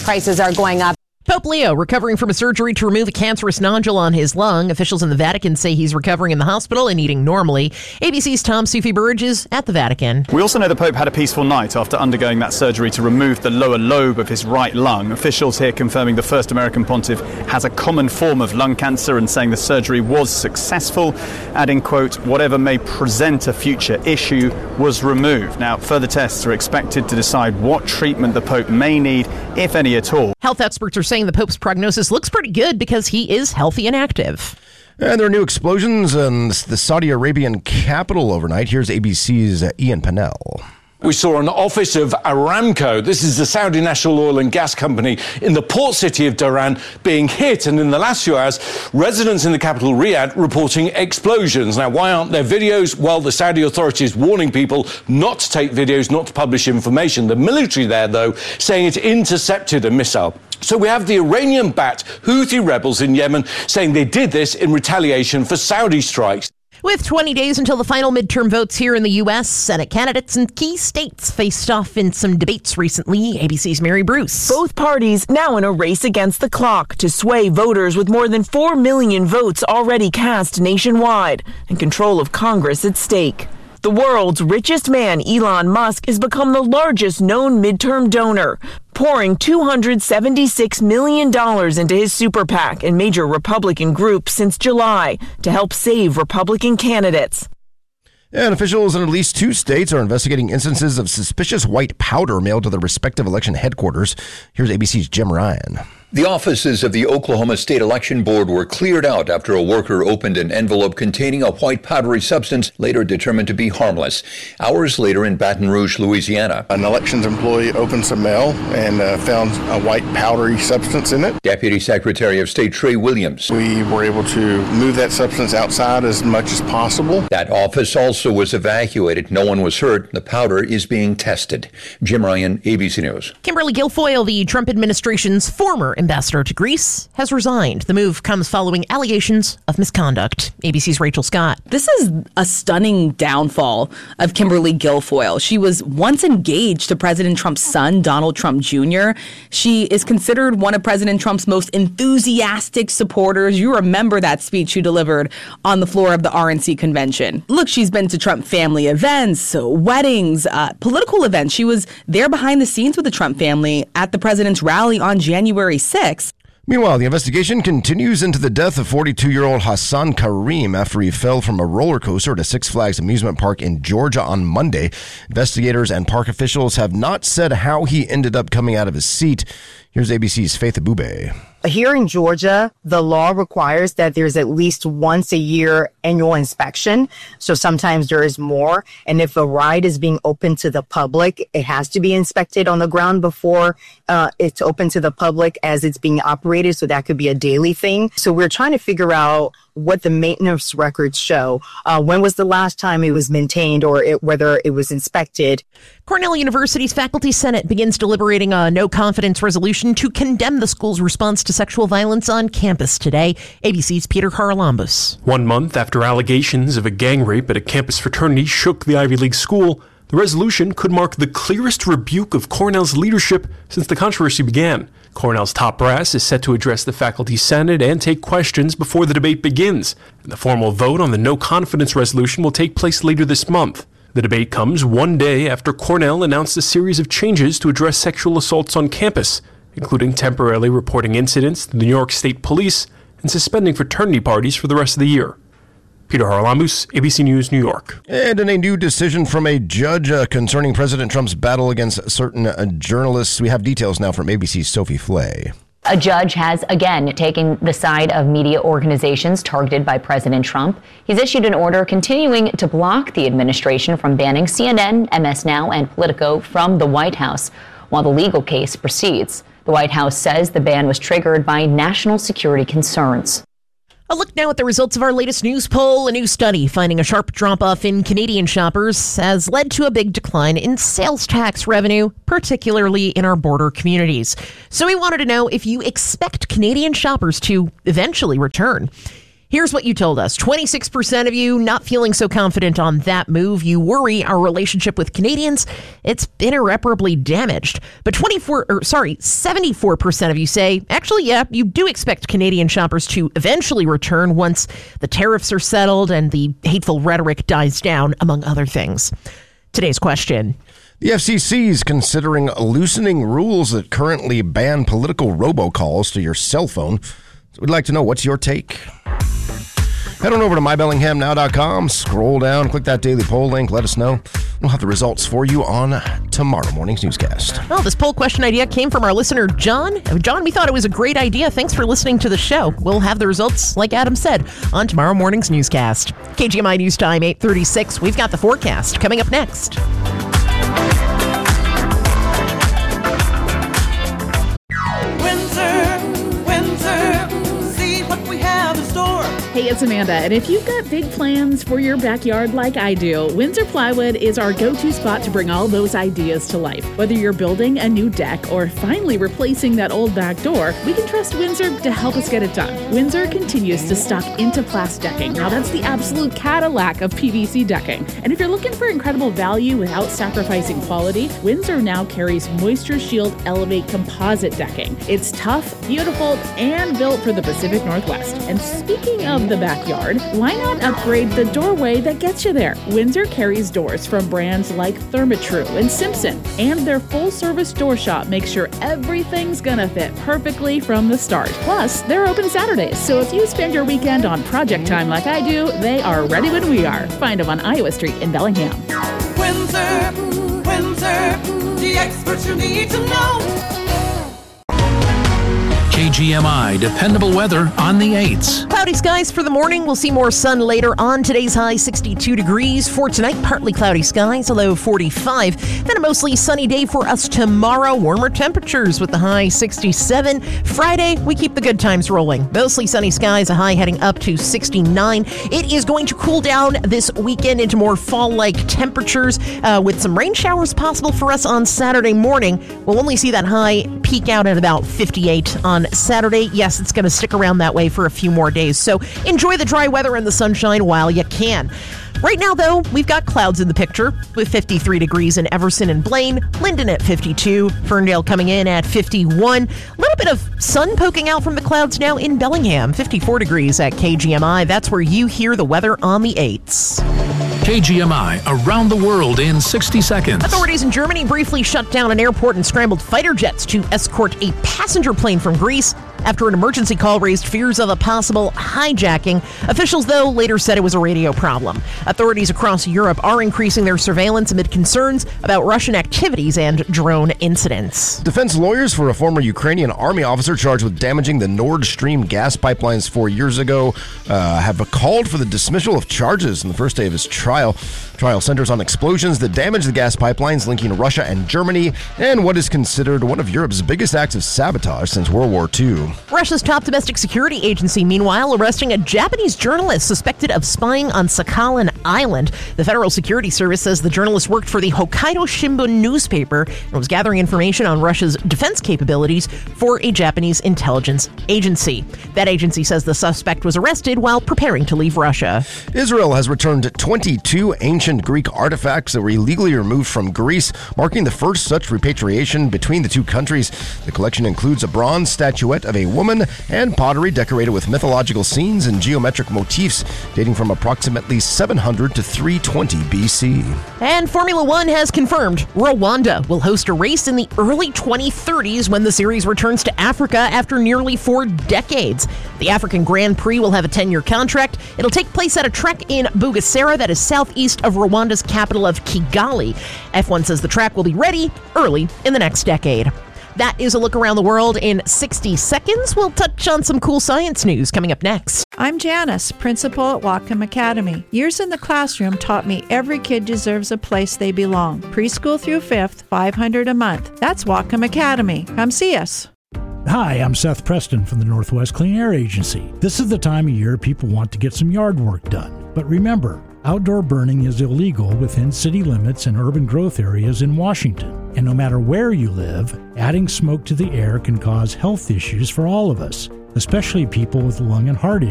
Prices are going up. Pope Leo recovering from a surgery to remove a cancerous nodule on his lung. Officials in the Vatican say he's recovering in the hospital and eating normally. ABC's Tom Sufi Burge is at the Vatican. We also know the Pope had a peaceful night after undergoing that surgery to remove the lower lobe of his right lung. Officials here confirming the first American pontiff has a common form of lung cancer and saying the surgery was successful, adding, quote, whatever may present a future issue was removed. Now, further tests are expected to decide what treatment the Pope may need, if any at all. Health experts are saying the Pope's prognosis looks pretty good because he is healthy and active. And there are new explosions in the Saudi Arabian capital overnight. Here's ABC's Ian Pennell. We saw an office of Aramco, this is the Saudi national oil and gas company, in the port city of Dhahran being hit. And in the last few hours, residents in the capital, Riyadh, reporting explosions. Now, why aren't there videos? Well, the Saudi authorities warning people not to take videos, not to publish information. The military there, though, saying it intercepted a missile. So we have the Iranian-backed Houthi rebels in Yemen saying they did this in retaliation for Saudi strikes. With 20 days until the final midterm votes here in the U.S., Senate candidates in key states faced off in some debates recently. ABC's Mary Bruce. Both parties now in a race against the clock to sway voters with more than 4 million votes already cast nationwide and control of Congress at stake. The world's richest man, Elon Musk, has become the largest known midterm donor, pouring $276 million into his super PAC and major Republican groups since July to help save Republican candidates. And officials in at least 2 states are investigating instances of suspicious white powder mailed to their respective election headquarters. Here's ABC's Jim Ryan. The offices of the Oklahoma State Election Board were cleared out after a worker opened an envelope containing a white powdery substance later determined to be harmless. Hours later in Baton Rouge, Louisiana, an elections employee opened some mail and found a white powdery substance in it. Deputy Secretary of State Trey Williams. We were able to move that substance outside as much as possible. That office also was evacuated. No one was hurt. The powder is being tested. Jim Ryan, ABC News. Kimberly Guilfoyle, the Trump administration's former ambassador to Greece, has resigned. The move comes following allegations of misconduct. ABC's Rachel Scott. This is a stunning downfall of Kimberly Guilfoyle. She was once engaged to President Trump's son, Donald Trump Jr. She is considered one of President Trump's most enthusiastic supporters. You remember that speech she delivered on the floor of the RNC convention. Look, she's been to Trump family events, weddings, political events. She was there behind the scenes with the Trump family at the president's rally on January 6th. Meanwhile, the investigation continues into the death of 42-year-old Hassan Karim after he fell from a roller coaster at a Six Flags amusement park in Georgia on Monday. Investigators and park officials have not said how he ended up coming out of his seat. Here's ABC's Faith Abube. Here in Georgia, the law requires that there's at least once a year annual inspection. So sometimes there is more. And if a ride is being open to the public, it has to be inspected on the ground before it's open to the public as it's being operated. So that could be a daily thing. So we're trying to figure out what the maintenance records show. When was the last time it was maintained or whether it was inspected? Cornell University's Faculty Senate begins deliberating a no-confidence resolution to condemn the school's response to sexual violence on campus today. ABC's Peter Haralambous. 1 month after allegations of a gang rape at a campus fraternity shook the Ivy League school, the resolution could mark the clearest rebuke of Cornell's leadership since the controversy began. Cornell's top brass is set to address the Faculty Senate and take questions before the debate begins. And the formal vote on the no-confidence resolution will take place later this month. The debate comes 1 day after Cornell announced a series of changes to address sexual assaults on campus, including temporarily reporting incidents to the New York State Police and suspending fraternity parties for the rest of the year. Peter Haralambous, ABC News, New York. And in a new decision from a judge concerning President Trump's battle against certain journalists, we have details now from ABC's Sophie Flay. A judge has again taken the side of media organizations targeted by President Trump. He's issued an order continuing to block the administration from banning CNN, MS Now, and Politico from the White House while the legal case proceeds. The White House says the ban was triggered by national security concerns. A look now at the results of our latest news poll. A new study finding a sharp drop-off in Canadian shoppers has led to a big decline in sales tax revenue, particularly in our border communities. So we wanted to know if you expect Canadian shoppers to eventually return. Here's what you told us. 26% of you not feeling so confident on that move. You worry our relationship with Canadians, it's been irreparably damaged. But 74% of you say, actually, yeah, you do expect Canadian shoppers to eventually return once the tariffs are settled and the hateful rhetoric dies down, among other things. Today's question. The FCC is considering loosening rules that currently ban political robocalls to your cell phone. So we'd like to know, what's your take? Head on over to mybellinghamnow.com, scroll down, click that daily poll link, let us know. We'll have the results for you on tomorrow morning's newscast. Well, this poll question idea came from our listener, John. John, we thought it was a great idea. Thanks for listening to the show. We'll have the results, like Adam said, on tomorrow morning's newscast. KGMI News Time, 8:36. We've got the forecast coming up next. Hey, it's Amanda, and if you've got big plans for your backyard like I do, Windsor Plywood is our go-to spot to bring all those ideas to life. Whether you're building a new deck or finally replacing that old back door, we can trust Windsor to help us get it done. Windsor continues to stock Interplast decking. Now, that's the absolute Cadillac of PVC decking. And if you're looking for incredible value without sacrificing quality, Windsor now carries Moisture Shield Elevate composite decking. It's tough, beautiful, and built for the Pacific Northwest. And speaking of the backyard, why not upgrade the doorway that gets you there? Windsor carries doors from brands like Therma-Tru and Simpson, and their full-service door shop makes sure everything's gonna fit perfectly from the start. Plus, they're open Saturdays, so if you spend your weekend on project time like I do, they are ready when we are. Find them on Iowa Street in Bellingham. Windsor, the experts you need to know. KGMI dependable weather on the 8s. Cloudy skies for the morning. We'll see more sun later on. Today's high 62 degrees. For tonight, partly cloudy skies, a low 45. Then a mostly sunny day for us tomorrow. Warmer temperatures with the high 67. Friday, we keep the good times rolling. Mostly sunny skies, a high heading up to 69. It is going to cool down this weekend into more fall-like temperatures with some rain showers possible for us on Saturday morning. We'll only see that high peak out at about 58 on Saturday. Yes, it's going to stick around that way for a few more days. So enjoy the dry weather and the sunshine while you can. Right now, though, we've got clouds in the picture with 53 degrees in Everson and Blaine, Linden at 52, Ferndale coming in at 51. A little bit of sun poking out from the clouds now in Bellingham, 54 degrees at KGMI. That's where you hear the weather on the 8s. KGMI around the world in 60 seconds. Authorities in Germany briefly shut down an airport and scrambled fighter jets to escort a passenger plane from Greece after an emergency call raised fears of a possible hijacking. Officials, though, later said it was a radio problem. Authorities across Europe are increasing their surveillance amid concerns about Russian activities and drone incidents. Defense lawyers for a former Ukrainian army officer charged with damaging the Nord Stream gas pipelines 4 years ago have called for the dismissal of charges on the first day of his trial. Trial centers on explosions that damaged the gas pipelines linking Russia and Germany and what is considered one of Europe's biggest acts of sabotage since World War II. Russia's top domestic security agency, meanwhile, arresting a Japanese journalist suspected of spying on Sakhalin Island. The Federal Security Service says the journalist worked for the Hokkaido Shimbun newspaper and was gathering information on Russia's defense capabilities for a Japanese intelligence agency. That agency says the suspect was arrested while preparing to leave Russia. Israel has returned 22 ancient Greek artifacts that were illegally removed from Greece, marking the first such repatriation between the two countries. The collection includes a bronze statuette of a woman and pottery decorated with mythological scenes and geometric motifs dating from approximately 700 to 320 BC. And Formula One has confirmed Rwanda will host a race in the early 2030s when the series returns to Africa after nearly 4 decades. The African Grand Prix will have a 10-year contract. It'll take place at a track in Bugesera that is southeast of Rwanda's capital of Kigali. F1 says the track will be ready early in the next decade. That is a look around the world in 60 seconds. We'll touch on some cool science news coming up next. I'm Janice, principal at Whatcom Academy. Years in the classroom taught me every kid deserves a place they belong. Preschool through 5th, $500 a month. That's Whatcom Academy. Come see us. Hi, I'm Seth Preston from the Northwest Clean Air Agency. This is the time of year people want to get some yard work done. But remember, outdoor burning is illegal within city limits and urban growth areas in Washington. And no matter where you live, adding smoke to the air can cause health issues for all of us, especially people with lung and heart issues.